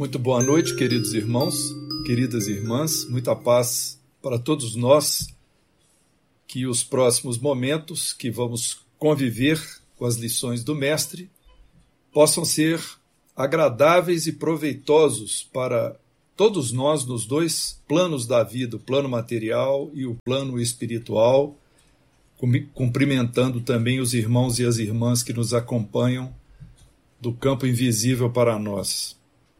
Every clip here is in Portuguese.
Muito boa noite, queridos irmãos, queridas irmãs, muita paz para todos nós, que os próximos momentos que vamos conviver com as lições do Mestre possam ser agradáveis e proveitosos para todos nós nos dois planos da vida, o plano material e o plano espiritual, cumprimentando também os irmãos e as irmãs que nos acompanham do campo invisível para nós.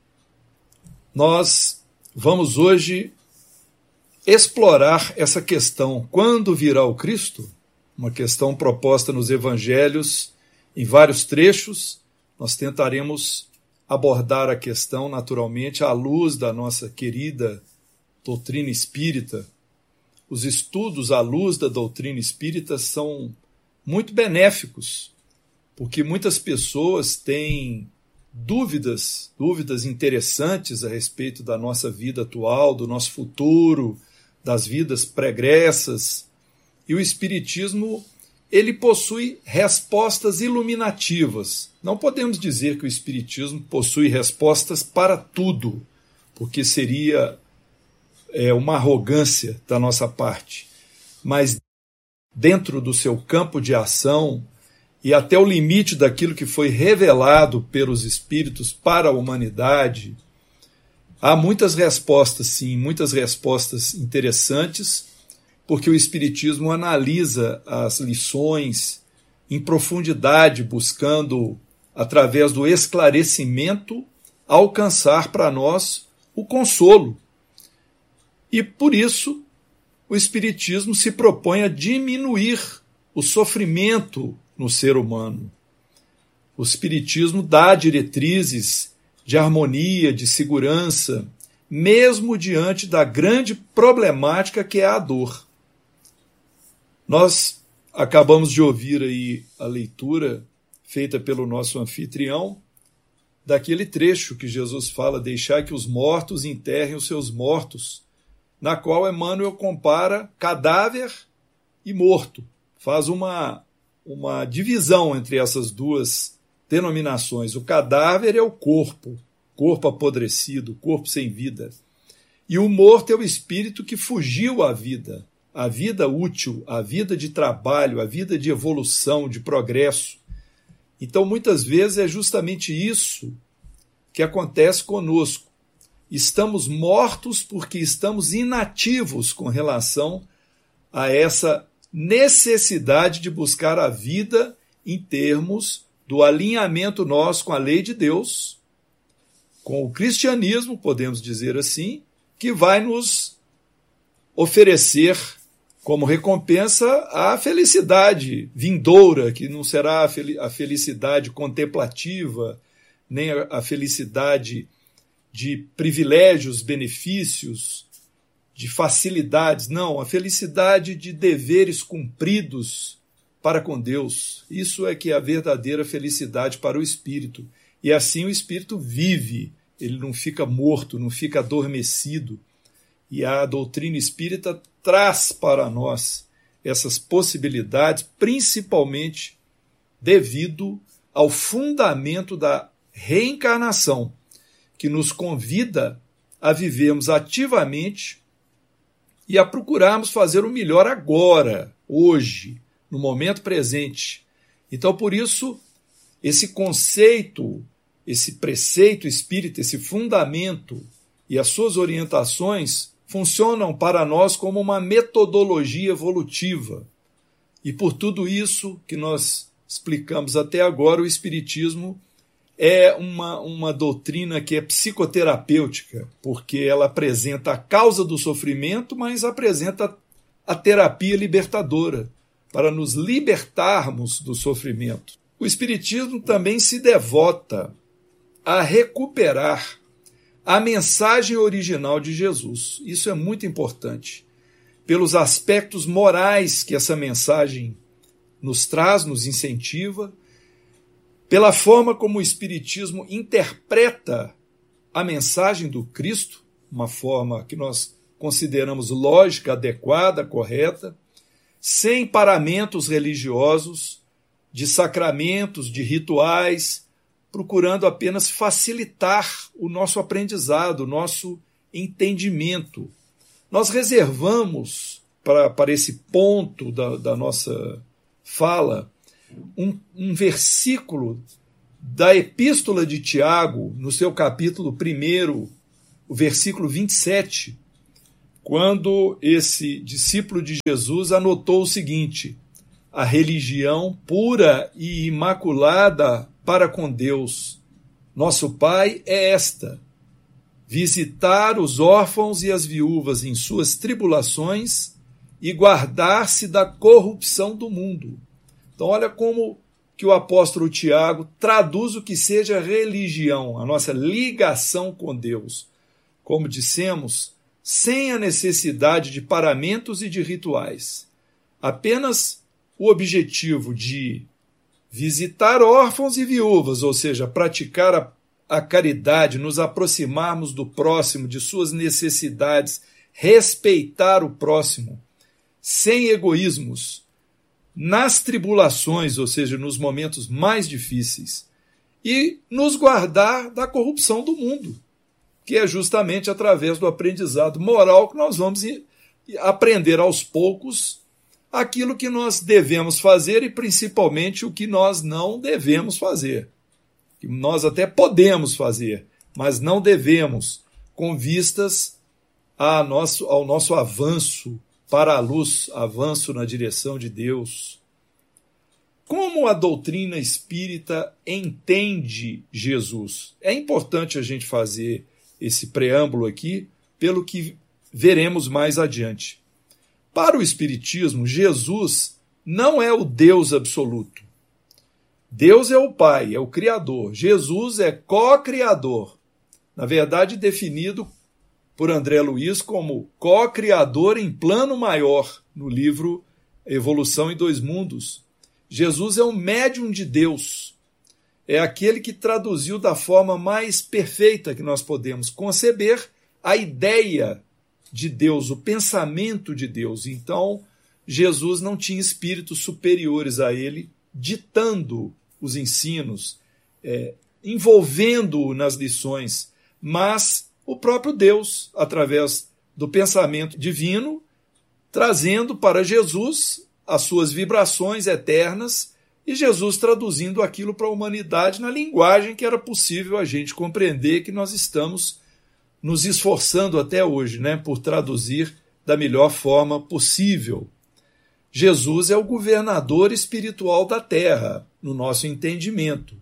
Nós vamos hoje explorar essa questão, quando virá o Cristo? Uma questão proposta nos evangelhos em vários trechos. Nós tentaremos abordar a questão, naturalmente, à luz da nossa querida doutrina espírita. Os estudos à luz da doutrina espírita são muito benéficos, porque muitas pessoas têm dúvidas interessantes a respeito da nossa vida atual, do nosso futuro, das vidas pregressas. E o Espiritismo, ele possui respostas iluminativas. Não podemos dizer que o Espiritismo possui respostas para tudo, porque seria uma arrogância da nossa parte. Mas dentro do seu campo de ação e até o limite daquilo que foi revelado pelos Espíritos para a humanidade, há muitas respostas, sim, muitas respostas interessantes, porque o Espiritismo analisa as lições em profundidade, buscando, através do esclarecimento, alcançar para nós o consolo. E, por isso, o Espiritismo se propõe a diminuir o sofrimento no ser humano. O Espiritismo dá diretrizes de harmonia, de segurança, mesmo diante da grande problemática que é a dor. Nós acabamos de ouvir aí a leitura feita pelo nosso anfitrião daquele trecho que Jesus fala: deixar que os mortos enterrem os seus mortos, na qual Emmanuel compara cadáver e morto. Faz uma divisão entre essas duas denominações. O cadáver é o corpo apodrecido, corpo sem vida. E o morto é o espírito que fugiu à vida, a vida útil, a vida de trabalho, a vida de evolução, de progresso. Então, muitas vezes é justamente isso que acontece conosco. Estamos mortos porque estamos inativos com relação a essa necessidade de buscar a vida em termos do alinhamento nosso com a lei de Deus, com o cristianismo, podemos dizer assim, que vai nos oferecer como recompensa a felicidade vindoura, que não será a felicidade contemplativa, nem a felicidade de privilégios, benefícios, de facilidades, não, a felicidade de deveres cumpridos para com Deus. Isso é que é a verdadeira felicidade para o espírito. E assim o espírito vive, ele não fica morto, não fica adormecido. E a doutrina espírita traz para nós essas possibilidades, principalmente devido ao fundamento da reencarnação, que nos convida a vivermos ativamente e a procurarmos fazer o melhor agora, hoje, no momento presente. Então, por isso, esse conceito, esse preceito espírita, esse fundamento e as suas orientações funcionam para nós como uma metodologia evolutiva. E por tudo isso que nós explicamos até agora, o Espiritismo é uma doutrina que é psicoterapêutica, porque ela apresenta a causa do sofrimento, mas apresenta a terapia libertadora, para nos libertarmos do sofrimento. O Espiritismo também se devota a recuperar a mensagem original de Jesus. Isso é muito importante, pelos aspectos morais que essa mensagem nos traz, nos incentiva, pela forma como o Espiritismo interpreta a mensagem do Cristo, uma forma que nós consideramos lógica, adequada, correta, sem paramentos religiosos, de sacramentos, de rituais, procurando apenas facilitar o nosso aprendizado, o nosso entendimento. Nós reservamos para esse ponto da nossa fala um versículo da Epístola de Tiago, no seu capítulo 1, o versículo 27, quando esse discípulo de Jesus anotou o seguinte: a religião pura e imaculada para com Deus, nosso Pai, é esta: visitar os órfãos e as viúvas em suas tribulações e guardar-se da corrupção do mundo. Então, olha como que o apóstolo Tiago traduz o que seja religião, a nossa ligação com Deus. Como dissemos, sem a necessidade de paramentos e de rituais. Apenas o objetivo de visitar órfãos e viúvas, ou seja, praticar a caridade, nos aproximarmos do próximo, de suas necessidades, respeitar o próximo, sem egoísmos, nas tribulações, ou seja, nos momentos mais difíceis, e nos guardar da corrupção do mundo, que é justamente através do aprendizado moral que nós vamos aprender aos poucos aquilo que nós devemos fazer e principalmente o que nós não devemos fazer. Que nós até podemos fazer, mas não devemos, com vistas ao nosso avanço para a luz, avanço na direção de Deus. Como a doutrina espírita entende Jesus? É importante a gente fazer esse preâmbulo aqui, pelo que veremos mais adiante. Para o Espiritismo, Jesus não é o Deus absoluto. Deus é o Pai, é o Criador. Jesus é co-criador. Na verdade, definido por André Luiz como co-criador em plano maior, no livro Evolução em Dois Mundos. Jesus é o médium de Deus. É aquele que traduziu da forma mais perfeita que nós podemos conceber a ideia de Deus, o pensamento de Deus. Então, Jesus não tinha espíritos superiores a ele, ditando os ensinos, envolvendo-o nas lições, mas o próprio Deus, através do pensamento divino, trazendo para Jesus as suas vibrações eternas e Jesus traduzindo aquilo para a humanidade na linguagem que era possível a gente compreender, que nós estamos nos esforçando até hoje, por traduzir da melhor forma possível. Jesus é o governador espiritual da Terra, no nosso entendimento.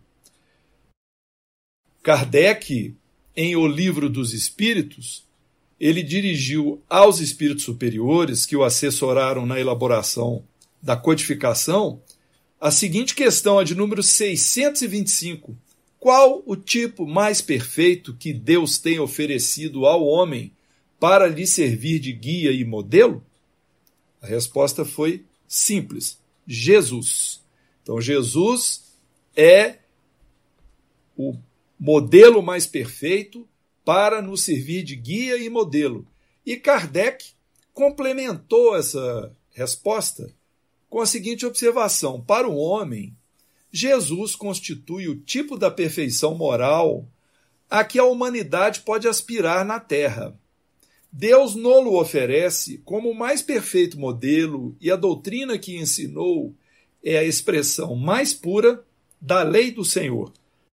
Kardec, em O Livro dos Espíritos, ele dirigiu aos espíritos superiores que o assessoraram na elaboração da codificação a seguinte questão, a de número 625. Qual o tipo mais perfeito que Deus tem oferecido ao homem para lhe servir de guia e modelo? A resposta foi simples: Jesus. Então, Jesus é o modelo mais perfeito para nos servir de guia e modelo. E Kardec complementou essa resposta com a seguinte observação: para o homem, Jesus constitui o tipo da perfeição moral a que a humanidade pode aspirar na Terra. Deus nolo oferece como o mais perfeito modelo, e a doutrina que ensinou é a expressão mais pura da lei do Senhor.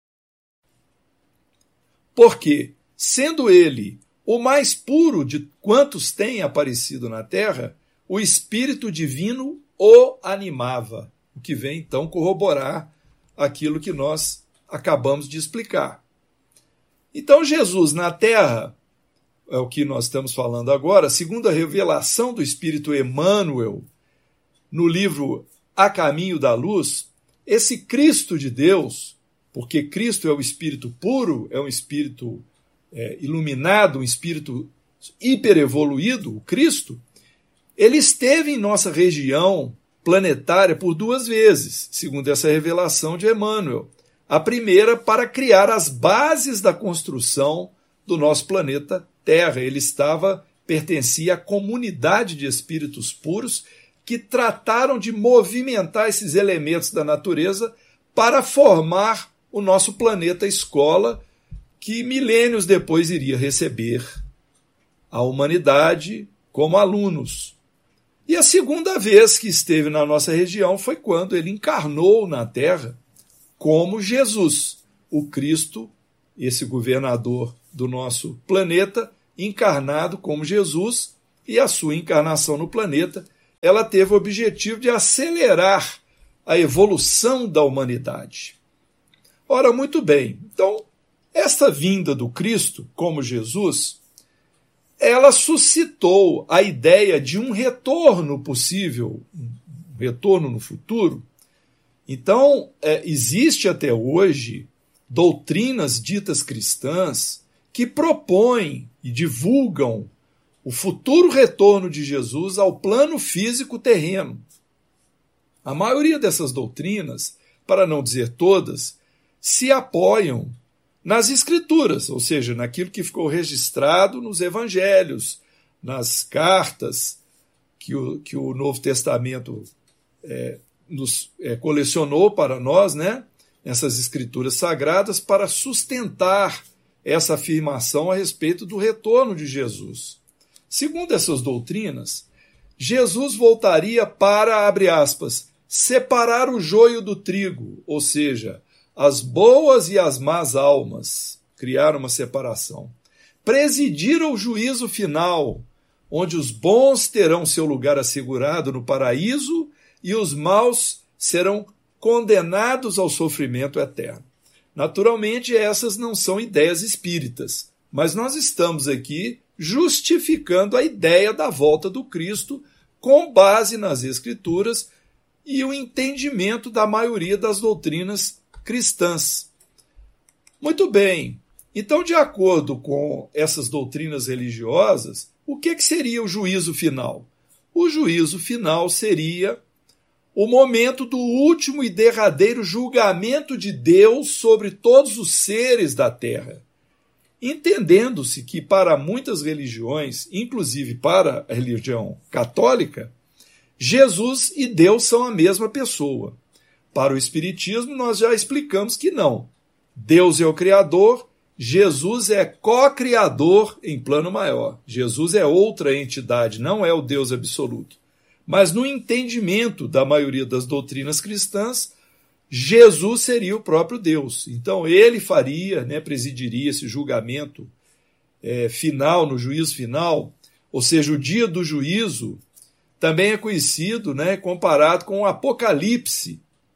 Porque, sendo ele o mais puro de quantos têm aparecido na Terra, o Espírito Divino o animava, o que vem então corroborar aquilo que nós acabamos de explicar. Então, Jesus na Terra, é o que nós estamos falando agora, segundo a revelação do Espírito Emmanuel, no livro A Caminho da Luz, esse Cristo de Deus, porque Cristo é o Espírito puro, é um Espírito iluminado, um Espírito hiperevoluído, o Cristo, ele esteve em nossa região planetária por 2 vezes, segundo essa revelação de Emmanuel. A primeira, para criar as bases da construção do nosso planeta Terra. Ele pertencia à comunidade de espíritos puros que trataram de movimentar esses elementos da natureza para formar o nosso planeta escola, que milênios depois iria receber a humanidade como alunos. E a segunda vez que esteve na nossa região foi quando ele encarnou na Terra como Jesus, o Cristo, esse governador do nosso planeta, encarnado como Jesus, e a sua encarnação no planeta, ela teve o objetivo de acelerar a evolução da humanidade. Ora, muito bem, então, esta vinda do Cristo como Jesus, ela suscitou a ideia de um retorno possível, um retorno no futuro. Então, existe até hoje doutrinas ditas cristãs que propõem e divulgam o futuro retorno de Jesus ao plano físico terreno. A maioria dessas doutrinas, para não dizer todas, se apoiam nas Escrituras, ou seja, naquilo que ficou registrado nos Evangelhos, nas cartas que o Novo Testamento colecionou para nós, né? Essas Escrituras sagradas, para sustentar essa afirmação a respeito do retorno de Jesus. Segundo essas doutrinas, Jesus voltaria para, abre aspas, separar o joio do trigo, ou seja, as boas e as más almas, criar uma separação. Presidir ao juízo final, onde os bons terão seu lugar assegurado no paraíso e os maus serão condenados ao sofrimento eterno. Naturalmente, essas não são ideias espíritas, mas nós estamos aqui justificando a ideia da volta do Cristo com base nas Escrituras e o entendimento da maioria das doutrinas cristãs. Muito bem, então, de acordo com essas doutrinas religiosas, o que seria o juízo final? O juízo final seria o momento do último e derradeiro julgamento de Deus sobre todos os seres da terra. Entendendo-se que para muitas religiões, inclusive para a religião católica, Jesus e Deus são a mesma pessoa. Para o Espiritismo, nós já explicamos que não. Deus é o Criador, Jesus é co-criador em plano maior. Jesus é outra entidade, não é o Deus absoluto. Mas no entendimento da maioria das doutrinas cristãs, Jesus seria o próprio Deus. Então ele faria, presidiria esse julgamento final, no juízo final, ou seja, o dia do juízo também é conhecido, comparado com o Apocalipse,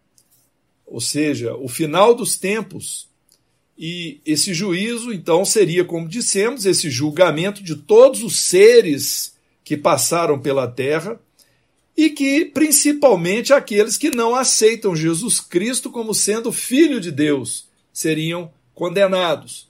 ou seja, o final dos tempos. E esse juízo, então, seria, como dissemos, esse julgamento de todos os seres que passaram pela terra e que, principalmente, aqueles que não aceitam Jesus Cristo como sendo Filho de Deus, seriam condenados.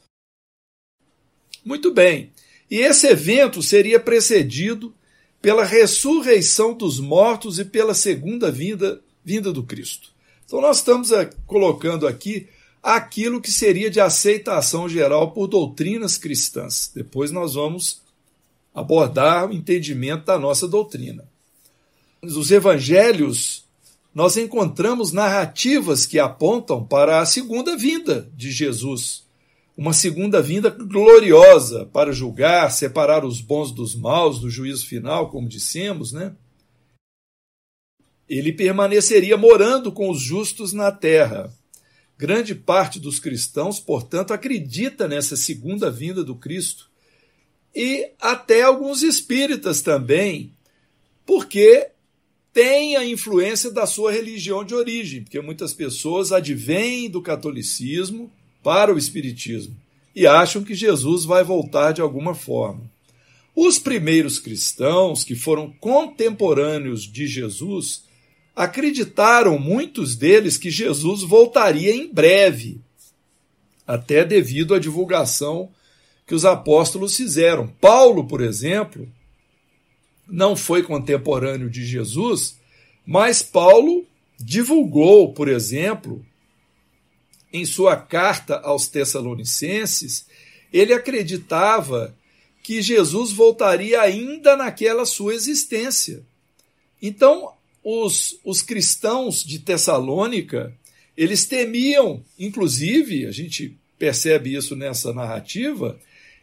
Muito bem. E esse evento seria precedido pela ressurreição dos mortos e pela segunda vinda do Cristo. Então, nós estamos colocando aqui aquilo que seria de aceitação geral por doutrinas cristãs. Depois nós vamos abordar o entendimento da nossa doutrina. Nos evangelhos, nós encontramos narrativas que apontam para a segunda vinda de Jesus. Uma segunda vinda gloriosa para julgar, separar os bons dos maus, do juízo final, como dissemos, Ele permaneceria morando com os justos na terra. Grande parte dos cristãos, portanto, acredita nessa segunda vinda do Cristo. E até alguns espíritas também, porque tem a influência da sua religião de origem, porque muitas pessoas advêm do catolicismo para o espiritismo e acham que Jesus vai voltar de alguma forma. Os primeiros cristãos, que foram contemporâneos de Jesus, acreditaram, muitos deles, que Jesus voltaria em breve, até devido à divulgação que os apóstolos fizeram. Paulo, por exemplo, não foi contemporâneo de Jesus, mas Paulo divulgou, por exemplo, em sua carta aos Tessalonicenses, ele acreditava que Jesus voltaria ainda naquela sua existência. Então, os cristãos de Tessalônica, Eles temiam, inclusive, a gente percebe isso nessa narrativa,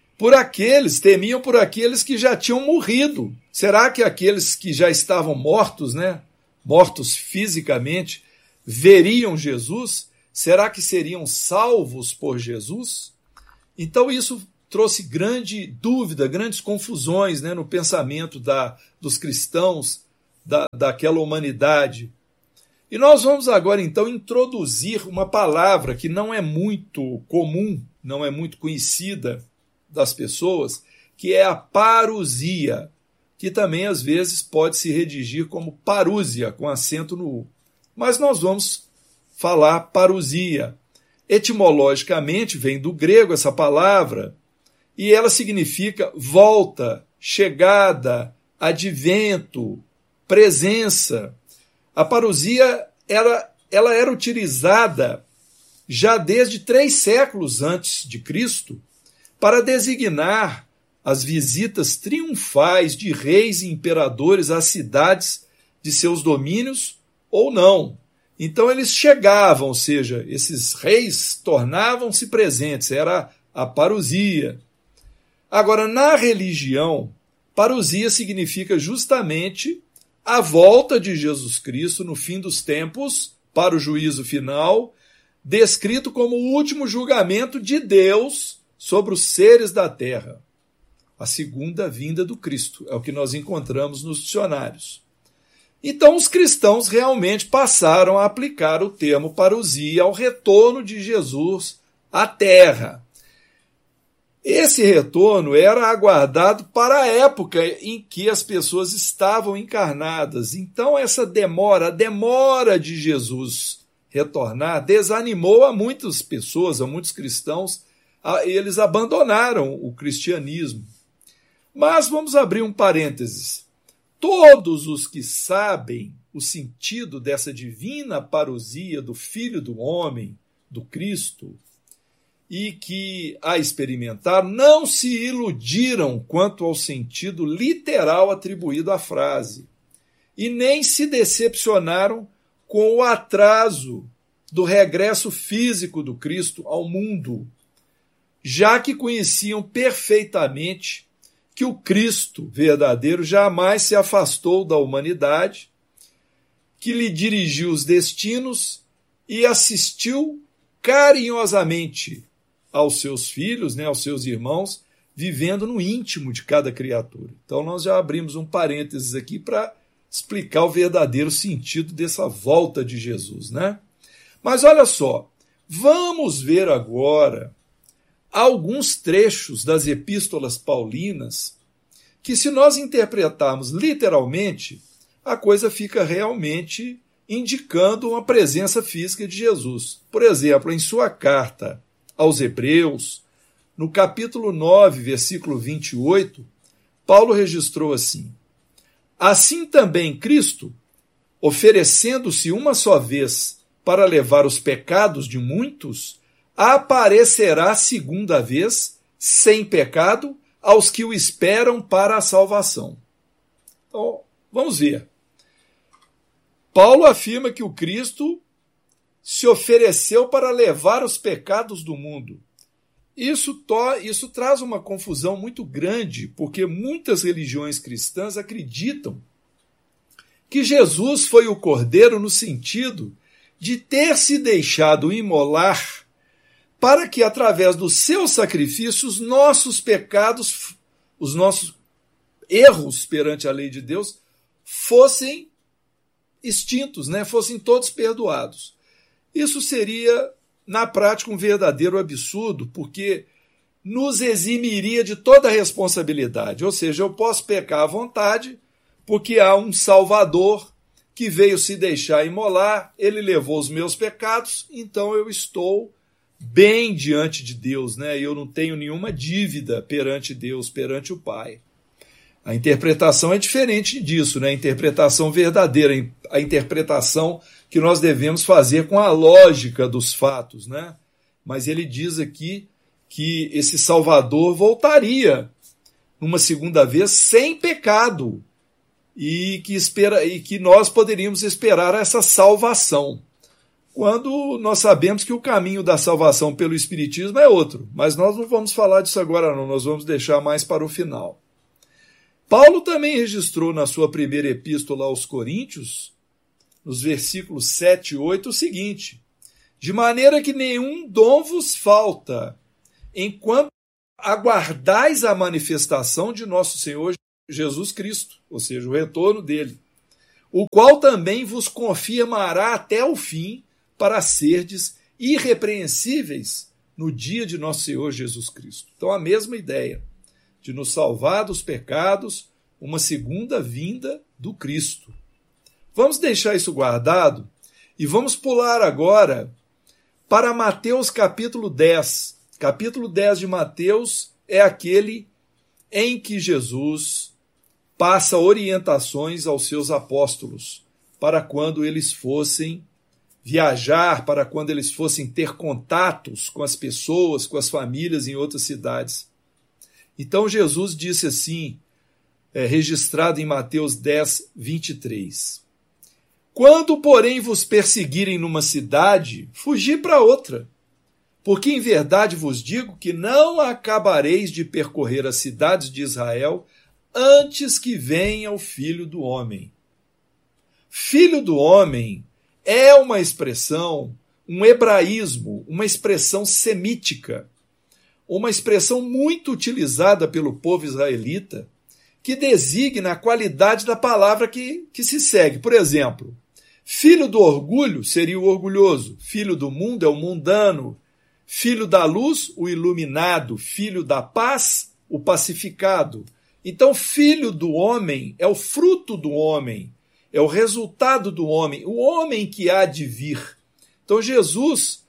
temiam por aqueles que já tinham morrido. Será que aqueles que já estavam mortos, né, mortos fisicamente, veriam Jesus? Será que seriam salvos por Jesus? Então isso trouxe grande dúvida, grandes confusões, né, no pensamento dos cristãos, daquela humanidade. E nós vamos agora, então, introduzir uma palavra que não é muito comum, não é muito conhecida das pessoas, que é a parousia, que também às vezes pode se redigir como parúzia, com acento no U. Mas nós vamos falar parousia. Etimologicamente vem do grego essa palavra, e ela significa volta, chegada, advento, presença. A parousia ela era utilizada já desde 3 séculos antes de Cristo para designar as visitas triunfais de reis e imperadores às cidades de seus domínios ou não. Então eles chegavam, ou seja, esses reis tornavam-se presentes, era a parousia. Agora, na religião, parousia significa justamente a volta de Jesus Cristo no fim dos tempos para o juízo final, descrito como o último julgamento de Deus sobre os seres da terra. A segunda vinda do Cristo, é o que nós encontramos nos dicionários. Então os cristãos realmente passaram a aplicar o termo parousia ao retorno de Jesus à terra. Esse retorno era aguardado para a época em que as pessoas estavam encarnadas. Então essa demora, a demora de Jesus retornar, desanimou a muitas pessoas, a muitos cristãos. Eles abandonaram o cristianismo. Mas vamos abrir um parênteses. Todos os que sabem o sentido dessa divina parousia do Filho do Homem, do Cristo, e que a experimentaram, não se iludiram quanto ao sentido literal atribuído à frase, e nem se decepcionaram com o atraso do regresso físico do Cristo ao mundo, já que conheciam perfeitamente que o Cristo verdadeiro jamais se afastou da humanidade, que lhe dirigiu os destinos e assistiu carinhosamente aos seus filhos, né, aos seus irmãos, vivendo no íntimo de cada criatura. Então nós já abrimos um parênteses aqui para explicar o verdadeiro sentido dessa volta de Jesus, né? Mas olha só, vamos ver agora alguns trechos das epístolas paulinas que, se nós interpretarmos literalmente, a coisa fica realmente indicando uma presença física de Jesus. Por exemplo, em sua carta aos Hebreus, no capítulo 9, versículo 28, Paulo registrou assim: assim também Cristo, oferecendo-se uma só vez para levar os pecados de muitos, aparecerá segunda vez, sem pecado, aos que o esperam para a salvação. Então, vamos ver. Paulo afirma que o Cristo se ofereceu para levar os pecados do mundo. Isso traz uma confusão muito grande, porque muitas religiões cristãs acreditam que Jesus foi o Cordeiro no sentido de ter se deixado imolar para que, através do seu sacrifício, os nossos pecados, os nossos erros perante a lei de Deus, fossem extintos, né? Fossem todos perdoados. Isso seria, na prática, um verdadeiro absurdo, porque nos eximiria de toda a responsabilidade. Ou seja, eu posso pecar à vontade, porque há um Salvador que veio se deixar imolar, ele levou os meus pecados, então eu estou bem diante de Deus, né? Eu não tenho nenhuma dívida perante Deus, perante o Pai. A interpretação é diferente disso, né? A interpretação verdadeira, a interpretação que nós devemos fazer com a lógica dos fatos, né? Mas ele diz aqui que esse Salvador voltaria numa segunda vez sem pecado e que nós poderíamos esperar essa salvação. quando nós sabemos que o caminho da salvação pelo Espiritismo é outro. Mas nós não vamos falar disso agora não, nós vamos deixar mais para o final. Paulo também registrou na sua primeira epístola aos Coríntios, nos versículos 7 e 8, o seguinte: de maneira que nenhum dom vos falta, enquanto aguardais a manifestação de nosso Senhor Jesus Cristo, ou seja, o retorno dele, o qual também vos confirmará até o fim, para serdes irrepreensíveis no dia de nosso Senhor Jesus Cristo. Então, a mesma ideia de nos salvar dos pecados, uma segunda vinda do Cristo. Vamos deixar isso guardado e vamos pular agora para Mateus capítulo 10. Capítulo 10 de Mateus é aquele em que Jesus passa orientações aos seus apóstolos para quando eles fossem viajar, para quando eles fossem ter contatos com as pessoas, com as famílias em outras cidades. Então Jesus disse assim, registrado em Mateus 10, 23. Quando, porém, vos perseguirem numa cidade, fugi para outra. Porque em verdade vos digo que não acabareis de percorrer as cidades de Israel antes que venha o Filho do Homem. Filho do Homem é uma expressão, um hebraísmo, uma expressão semítica, uma expressão muito utilizada pelo povo israelita, que designa a qualidade da palavra que se segue. Por exemplo, filho do orgulho seria o orgulhoso, filho do mundo é o mundano, filho da luz, o iluminado, filho da paz, o pacificado. Então, filho do homem é o fruto do homem, é o resultado do homem, o homem que há de vir. Então, Jesus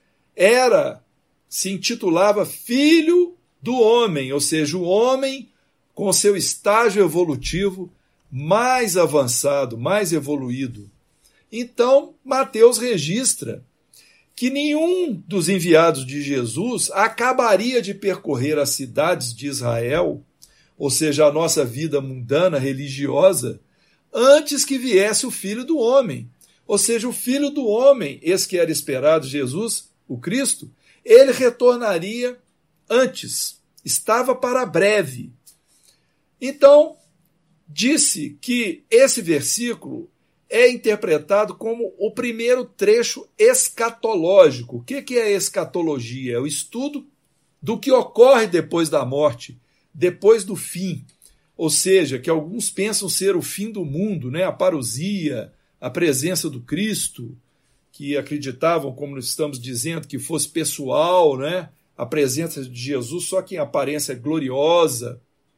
se intitulava Filho do Homem, ou seja, o homem com seu estágio evolutivo mais avançado, mais evoluído. Então, Mateus registra que nenhum dos enviados de Jesus acabaria de percorrer as cidades de Israel, ou seja, a nossa vida mundana, religiosa, antes que viesse o Filho do Homem. Ou seja, o Filho do Homem, esse que era esperado, Jesus, o Cristo, ele retornaria antes, estava para breve. Então, disse que esse versículo é interpretado como o primeiro trecho escatológico. O que é escatologia? É o estudo do que ocorre depois da morte, depois do fim. Ou seja, que alguns pensam ser o fim do mundo, né? A parousia, a presença do Cristo, que acreditavam, como nós estamos dizendo, que fosse pessoal, né? A presença de Jesus só que em aparência gloriosa.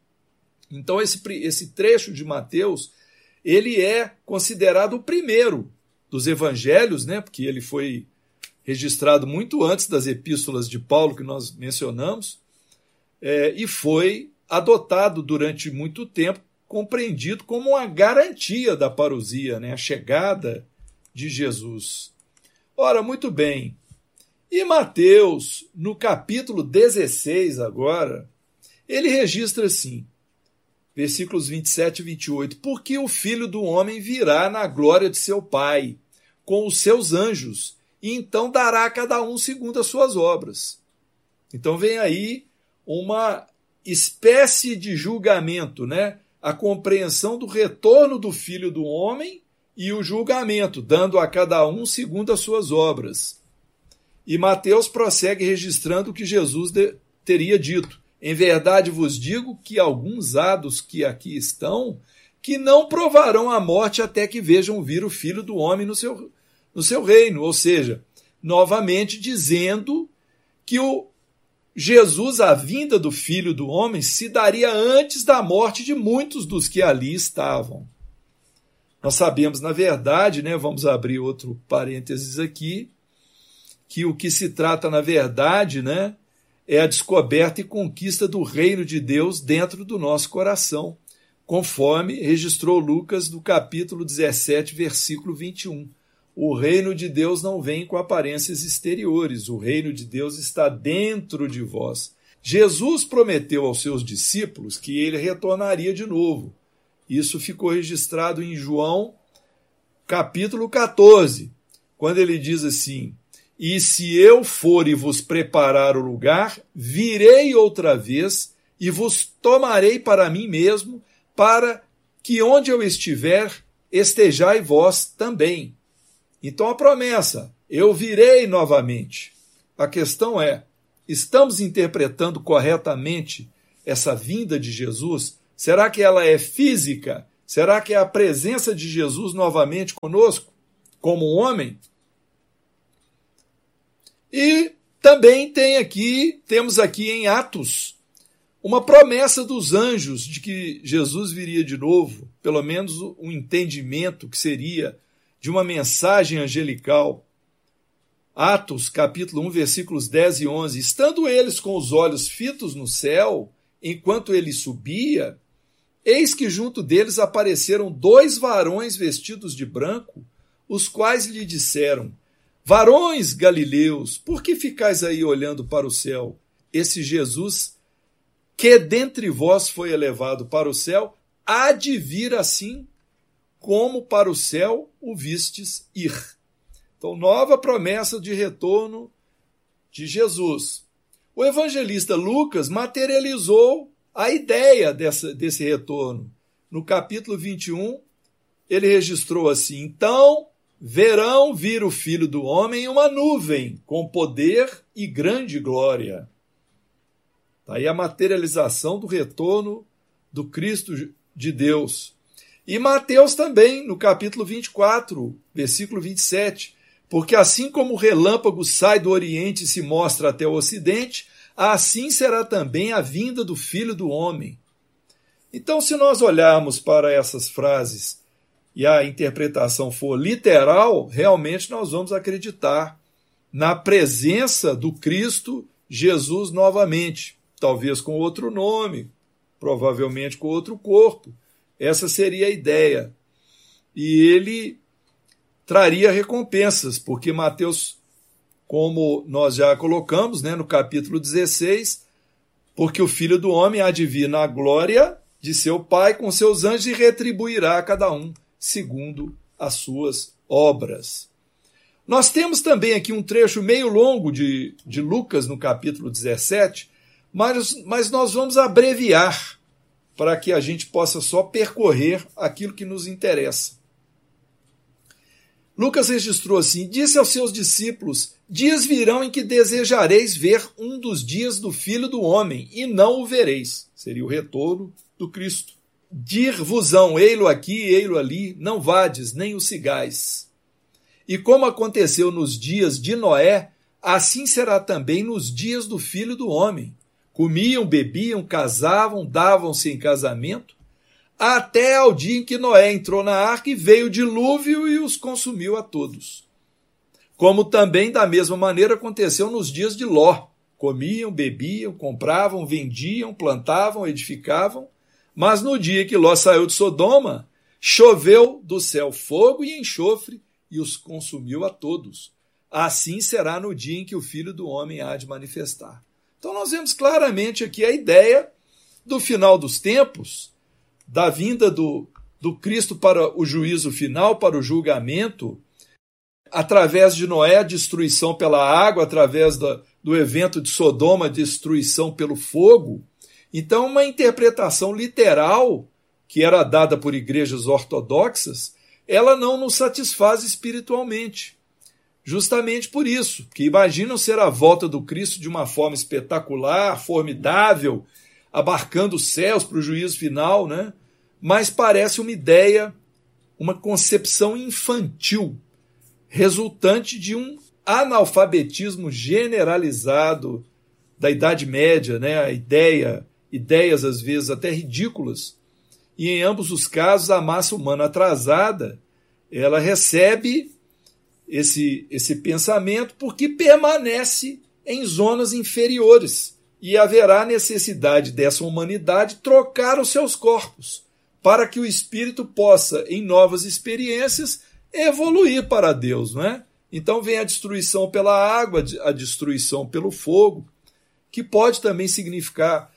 Então esse trecho de Mateus, ele é considerado o primeiro dos evangelhos, né? Porque ele foi registrado muito antes das epístolas de Paulo que nós mencionamos, e foi adotado durante muito tempo, compreendido como uma garantia da parousia, né? A chegada de Jesus. Ora, muito bem, e Mateus, no capítulo 16 agora, ele registra assim, versículos 27 e 28, porque o Filho do Homem virá na glória de seu Pai, com os seus anjos, e então dará a cada um segundo as suas obras. Então vem aí uma espécie de julgamento, né? A compreensão do retorno do Filho do Homem e o julgamento, dando a cada um segundo as suas obras. E Mateus prossegue registrando o que Jesus teria dito. Em verdade vos digo que alguns há dos que aqui estão, que não provarão a morte até que vejam vir o Filho do Homem no seu reino. Ou seja, novamente dizendo que Jesus, a vinda do Filho do Homem, se daria antes da morte de muitos dos que ali estavam. Nós sabemos, na verdade, né, vamos abrir outro parênteses aqui, que o que se trata, na verdade, né, é a descoberta e conquista do reino de Deus dentro do nosso coração, conforme registrou Lucas do capítulo 17, versículo 21. O reino de Deus não vem com aparências exteriores, o reino de Deus está dentro de vós. Jesus prometeu aos seus discípulos que ele retornaria de novo. Isso ficou registrado em João, capítulo 14, quando ele diz assim: e se eu for e vos preparar o lugar, virei outra vez e vos tomarei para mim mesmo, para que onde eu estiver, estejai vós também. Então a promessa, eu virei novamente. A questão é, estamos interpretando corretamente essa vinda de Jesus? Será que ela é física? Será que é a presença de Jesus novamente conosco, como um homem? E também temos aqui em Atos uma promessa dos anjos de que Jesus viria de novo, pelo menos um entendimento que seria de uma mensagem angelical. Atos, capítulo 1, versículos 10 e 11. Estando eles com os olhos fitos no céu, enquanto ele subia, eis que junto deles apareceram 2 varões vestidos de branco, os quais lhe disseram: varões galileus, por que ficais aí olhando para o céu? Esse Jesus, que dentre vós foi elevado para o céu, há de vir assim como para o céu o vistes ir. Então, nova promessa de retorno de Jesus. O evangelista Lucas materializou a ideia desse retorno. No capítulo 21, ele registrou assim: então verão vir o Filho do Homem em uma nuvem, com poder e grande glória. Está aí a materialização do retorno do Cristo de Deus. E Mateus também, no capítulo 24, versículo 27, porque assim como o relâmpago sai do Oriente e se mostra até o Ocidente, assim será também a vinda do Filho do Homem. Então, se nós olharmos para essas frases e a interpretação for literal, realmente nós vamos acreditar na presença do Cristo Jesus novamente, talvez com outro nome, provavelmente com outro corpo. Essa seria a ideia. E ele traria recompensas, porque Mateus, como nós já colocamos, no capítulo 16, porque o Filho do Homem há de vir na glória de seu Pai com seus anjos e retribuirá a cada um segundo as suas obras. Nós temos também aqui um trecho meio longo de Lucas, no capítulo 17, mas nós vamos abreviar para que a gente possa só percorrer aquilo que nos interessa. Lucas registrou assim: disse aos seus discípulos: dias virão em que desejareis ver um dos dias do Filho do Homem, e não o vereis. Seria o retorno do Cristo. Dir-vos-ão, ei-lo aqui, ei-lo ali, não vades, nem o sigais. E como aconteceu nos dias de Noé, assim será também nos dias do Filho do Homem. Comiam, bebiam, casavam, davam-se em casamento, até ao dia em que Noé entrou na arca e veio o dilúvio e os consumiu a todos. Como também, da mesma maneira, aconteceu nos dias de Ló. Comiam, bebiam, compravam, vendiam, plantavam, edificavam, mas no dia que Ló saiu de Sodoma, choveu do céu fogo e enxofre e os consumiu a todos. Assim será no dia em que o Filho do Homem há de manifestar. Então nós vemos claramente aqui a ideia do final dos tempos, da vinda do Cristo para o juízo final, para o julgamento, através de Noé, a destruição pela água, através do evento de Sodoma, a destruição pelo fogo. Então, uma interpretação literal, que era dada por igrejas ortodoxas, ela não nos satisfaz espiritualmente. Justamente por isso, que imaginam ser a volta do Cristo de uma forma espetacular, formidável, abarcando os céus para o juízo final, Mas parece uma ideia, uma concepção infantil, resultante de um analfabetismo generalizado da Idade Média, a ideias às vezes até ridículas. E em ambos os casos, a massa humana atrasada, ela recebe esse pensamento porque permanece em zonas inferiores. E haverá necessidade dessa humanidade trocar os seus corpos, para que o espírito possa, em novas experiências, evoluir para Deus, Então vem a destruição pela água, a destruição pelo fogo, que pode também significar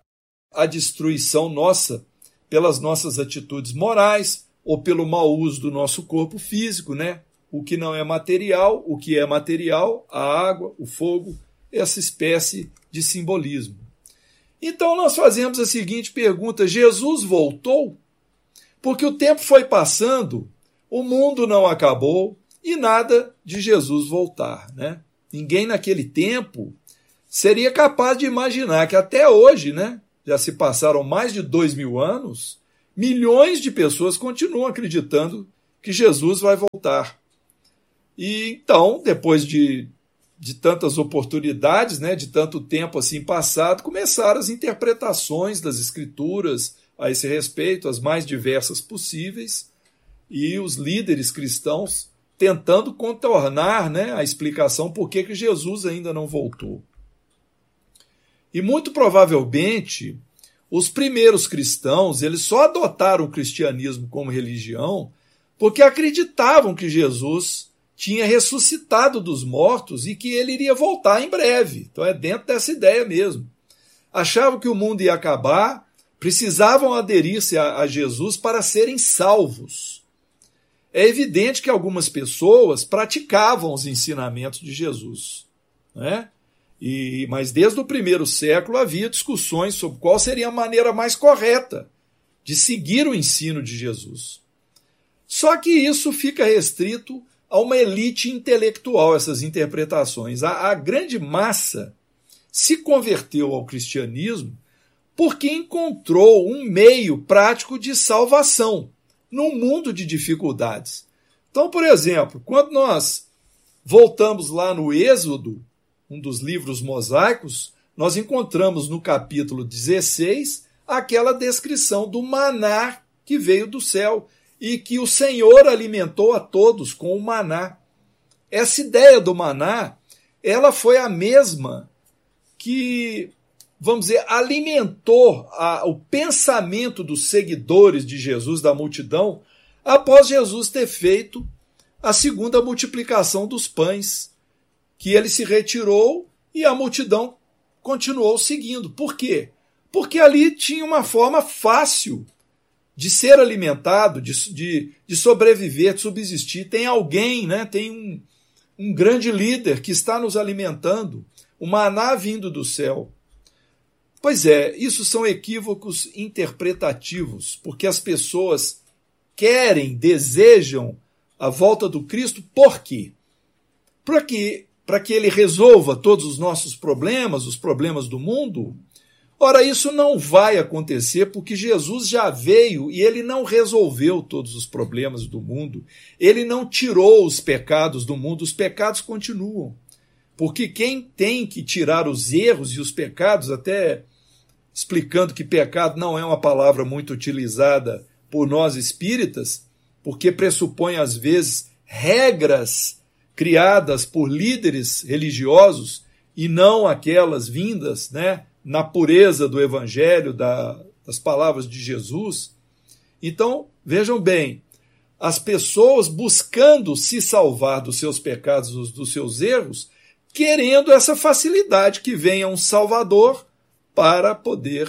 a destruição nossa pelas nossas atitudes morais ou pelo mau uso do nosso corpo físico, o que não é material, o que é material, a água, o fogo, essa espécie de simbolismo. Então nós fazemos a seguinte pergunta: Jesus voltou? Porque o tempo foi passando, o mundo não acabou e nada de Jesus voltar, né? Ninguém naquele tempo seria capaz de imaginar que até hoje, né, já se passaram mais de 2000 anos, milhões de pessoas continuam acreditando que Jesus vai voltar. E então, depois de tantas oportunidades, né, de tanto tempo assim passado, começaram as interpretações das Escrituras a esse respeito, as mais diversas possíveis, e os líderes cristãos tentando contornar, né, a explicação por que Jesus ainda não voltou. E muito provavelmente, os primeiros cristãos, eles só adotaram o cristianismo como religião porque acreditavam que Jesus tinha ressuscitado dos mortos e que ele iria voltar em breve. Então é dentro dessa ideia mesmo. Achavam que o mundo ia acabar, precisavam aderir-se a Jesus para serem salvos. É evidente que algumas pessoas praticavam os ensinamentos de Jesus, né? Mas desde o primeiro século havia discussões sobre qual seria a maneira mais correta de seguir o ensino de Jesus. Só que isso fica restrito a uma elite intelectual, essas interpretações. A grande massa se converteu ao cristianismo porque encontrou um meio prático de salvação num mundo de dificuldades. Então, por exemplo, quando nós voltamos lá no Êxodo, um dos livros mosaicos, nós encontramos no capítulo 16 aquela descrição do maná que veio do céu e que o Senhor alimentou a todos com o maná. Essa ideia do maná, ela foi a mesma que, vamos dizer, alimentou o pensamento dos seguidores de Jesus, da multidão, após Jesus ter feito a segunda multiplicação dos pães, que ele se retirou e a multidão continuou seguindo. Por quê? Porque ali tinha uma forma fácil de ser alimentado, de sobreviver, de subsistir. Tem alguém, né? Tem um grande líder que está nos alimentando, o maná vindo do céu. Pois é, isso são equívocos interpretativos, porque as pessoas querem, desejam a volta do Cristo. Por quê? Para que ele resolva todos os nossos problemas, os problemas do mundo? Ora, isso não vai acontecer porque Jesus já veio e ele não resolveu todos os problemas do mundo. Ele não tirou os pecados do mundo, os pecados continuam. Porque quem tem que tirar os erros e os pecados, até explicando que pecado não é uma palavra muito utilizada por nós espíritas, porque pressupõe às vezes regras criadas por líderes religiosos e não aquelas vindas, né, na pureza do Evangelho, das palavras de Jesus. Então, vejam bem, as pessoas buscando se salvar dos seus pecados, dos seus erros, querendo essa facilidade que venha um Salvador para poder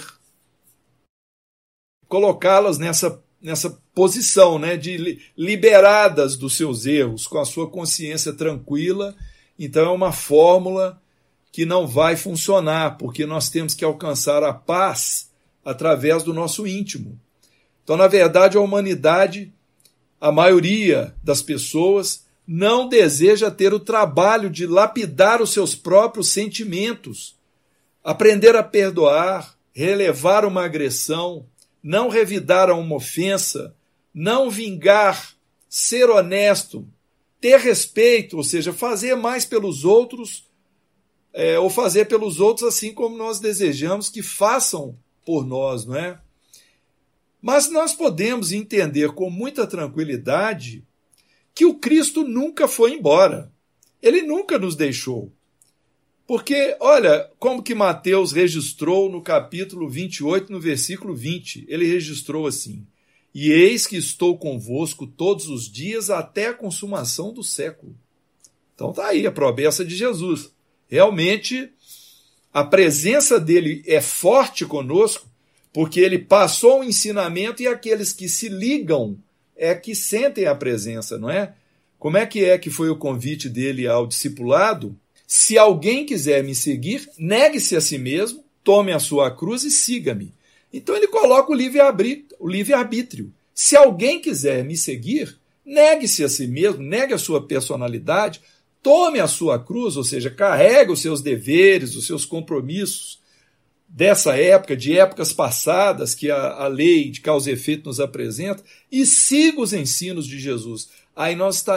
colocá-las nessa posição, né, de liberadas dos seus erros, com a sua consciência tranquila. Então é uma fórmula que não vai funcionar, porque nós temos que alcançar a paz através do nosso íntimo. Então, na verdade, a humanidade, a maioria das pessoas, não deseja ter o trabalho de lapidar os seus próprios sentimentos, aprender a perdoar, relevar uma agressão, não revidar a uma ofensa, não vingar, ser honesto, ter respeito, ou seja, fazer mais pelos outros, ou fazer pelos outros assim como nós desejamos que façam por nós, não é? Mas nós podemos entender com muita tranquilidade que o Cristo nunca foi embora. Ele nunca nos deixou. Porque, olha, como que Mateus registrou no capítulo 28, no versículo 20, ele registrou assim: e eis que estou convosco todos os dias até a consumação do século. Então está aí a promessa de Jesus. Realmente, a presença dele é forte conosco, porque ele passou o ensinamento e aqueles que se ligam é que sentem a presença, não é? Como é que foi o convite dele ao discipulado? Se alguém quiser me seguir, negue-se a si mesmo, tome a sua cruz e siga-me. Então ele coloca o livre-arbítrio. Se alguém quiser me seguir, negue-se a si mesmo, negue a sua personalidade, tome a sua cruz, ou seja, carregue os seus deveres, os seus compromissos dessa época, de épocas passadas que a lei de causa e efeito nos apresenta, e siga os ensinos de Jesus. Aí nós